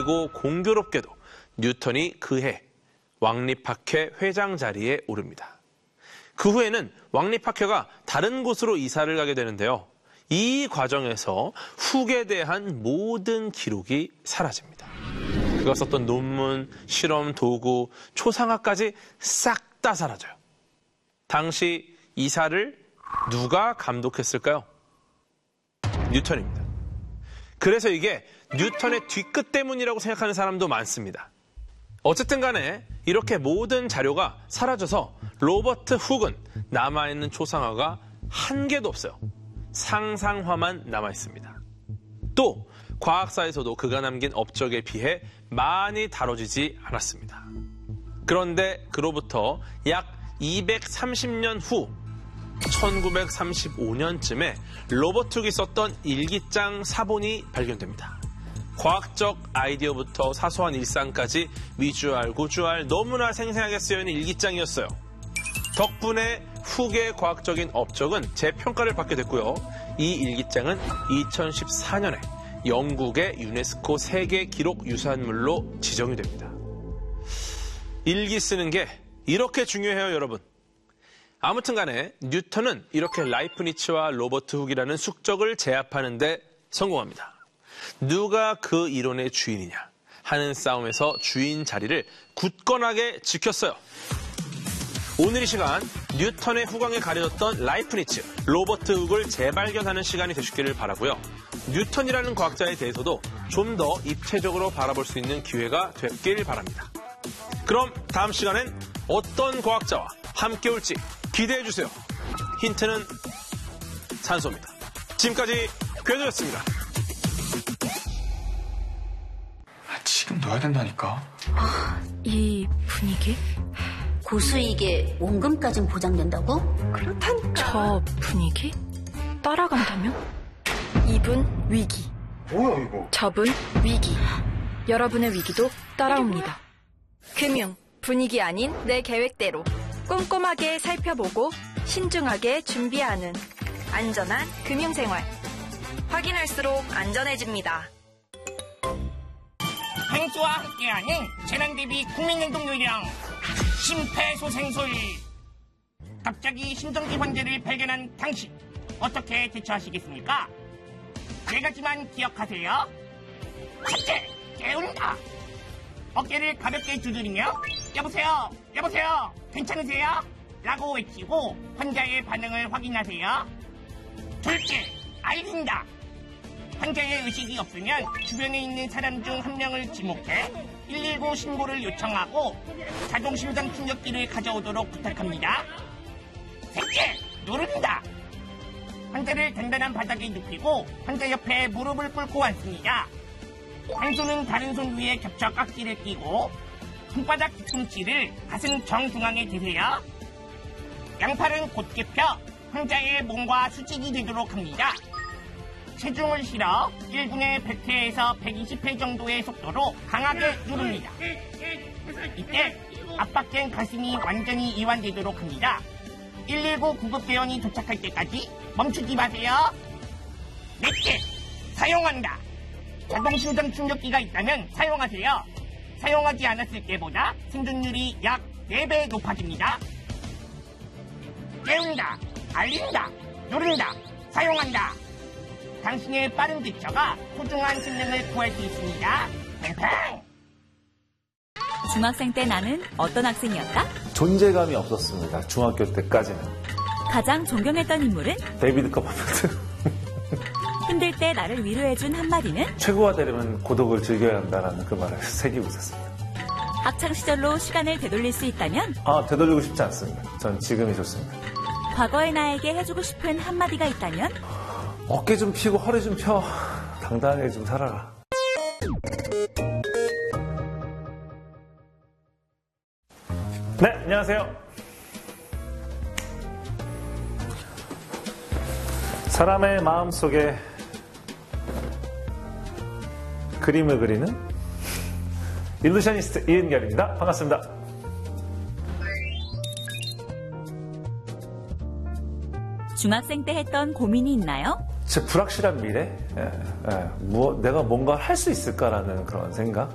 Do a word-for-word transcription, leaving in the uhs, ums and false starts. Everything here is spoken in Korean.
그리고 공교롭게도 뉴턴이 그해 왕립학회 회장 자리에 오릅니다. 그 후에는 왕립학회가 다른 곳으로 이사를 가게 되는데요. 이 과정에서 훅에 대한 모든 기록이 사라집니다. 그가 썼던 논문, 실험, 도구, 초상화까지 싹 다 사라져요. 당시 이사를 누가 감독했을까요? 뉴턴입니다. 그래서 이게 뉴턴의 뒤끝 때문이라고 생각하는 사람도 많습니다. 어쨌든 간에 이렇게 모든 자료가 사라져서 로버트 훅은 남아있는 초상화가 한 개도 없어요. 상상화만 남아있습니다. 또 과학사에서도 그가 남긴 업적에 비해 많이 다뤄지지 않았습니다. 그런데 그로부터 약 이백삼십 년 후 천구백삼십오 년쯤에 로버트 훅이 썼던 일기장 사본이 발견됩니다. 과학적 아이디어부터 사소한 일상까지 위주알, 고주알 너무나 생생하게 쓰여있는 일기장이었어요. 덕분에 훅의 과학적인 업적은 재평가를 받게 됐고요. 이 일기장은 이천십사 년에 영국의 유네스코 세계 기록 유산물로 지정이 됩니다. 일기 쓰는 게 이렇게 중요해요, 여러분. 아무튼 간에 뉴턴은 이렇게 라이프니츠와 로버트 훅이라는 숙적을 제압하는 데 성공합니다. 누가 그 이론의 주인이냐 하는 싸움에서 주인 자리를 굳건하게 지켰어요. 오늘 이 시간 뉴턴의 후광에 가려졌던 라이프니츠, 로버트 훅을 재발견하는 시간이 되시기를 바라고요. 뉴턴이라는 과학자에 대해서도 좀 더 입체적으로 바라볼 수 있는 기회가 됐길 바랍니다. 그럼 다음 시간엔 어떤 과학자와 함께 올지 기대해주세요. 힌트는 산소입니다. 지금까지 궤도였습니다. 지금 넣어야 된다니까. 아, 이 분위기? 고수익에 원금까진 보장된다고? 그렇다니까. 저 분위기? 따라간다면? 이분 위기. 뭐야 이거? 저분 위기. 여러분의 위기도 따라옵니다. 금융, 분위기 아닌 내 계획대로 꼼꼼하게 살펴보고 신중하게 준비하는 안전한 금융생활. 확인할수록 안전해집니다. 행수와 함께하는 재난대비 국민행동요령 심폐소생술. 갑자기 심정지 환자를 발견한 당신 어떻게 대처하시겠습니까? 네 가지만 기억하세요. 첫째, 깨운다. 어깨를 가볍게 두드리며 여보세요, 여보세요, 괜찮으세요? 라고 외치고 환자의 반응을 확인하세요. 둘째, 알린다. 환자의 의식이 없으면 주변에 있는 사람 중 한 명을 지목해 일일구 신고를 요청하고 자동심장 충격기를 가져오도록 부탁합니다. 셋째, 누른다. 환자를 단단한 바닥에 눕히고 환자 옆에 무릎을 꿇고 앉습니다. 한 손은 다른 손 위에 겹쳐 깍지를 끼고 손바닥 뒤꿈치를 가슴 정중앙에 대세요. 양팔은 곧게 펴 환자의 몸과 수직이 되도록 합니다. 체중을 실어 일 분에 백 회에서 백이십 회 정도의 속도로 강하게 누릅니다. 이때 압박된 가슴이 완전히 이완되도록 합니다. 일일구 구급대원이 도착할 때까지 멈추지 마세요. 넷째, 사용한다. 자동심장 충격기가 있다면 사용하세요. 사용하지 않았을 때보다 생존율이 약 네 배 높아집니다. 깨운다, 알린다, 누른다, 사용한다. 당신의 빠른 대처가 소중한 생명을 구할 수 있습니다. 팽팽! 중학생 때 나는 어떤 학생이었다? 존재감이 없었습니다. 중학교 때까지는. 가장 존경했던 인물은? 데이비드 커퍼필드. 힘들 때 나를 위로해준 한마디는? 최고가 되려면 고독을 즐겨야 한다라는 그 말을 새기고 있었습니다. 학창시절로 시간을 되돌릴 수 있다면? 아, 되돌리고 싶지 않습니다. 전 지금이 좋습니다. 과거의 나에게 해주고 싶은 한마디가 있다면? 어깨 좀 펴고 허리 좀 펴. 당당하게 좀 살아라. 네, 안녕하세요. 사람의 마음속에 그림을 그리는 일루셔니스트 이은결입니다. 반갑습니다. 중학생 때 했던 고민이 있나요? 제 불확실한 미래? 예, 예. 뭐, 내가 뭔가 할 수 있을까라는 그런 생각?